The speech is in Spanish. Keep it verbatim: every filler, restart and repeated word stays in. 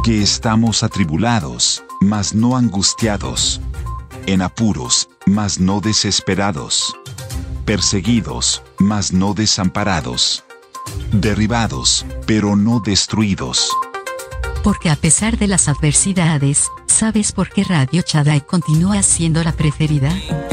Que estamos atribulados, mas no angustiados. En apuros, mas no desesperados. Perseguidos, mas no desamparados. Derribados, pero no destruidos. Porque a pesar de las adversidades, ¿sabes por qué Radio Shaddai continúa siendo la preferida?